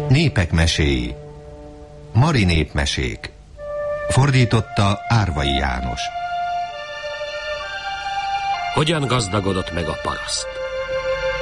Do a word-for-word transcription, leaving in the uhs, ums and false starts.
Népek meséi. Mari népmesék. Fordította Árvai János. Hogyan gazdagodott meg a paraszt?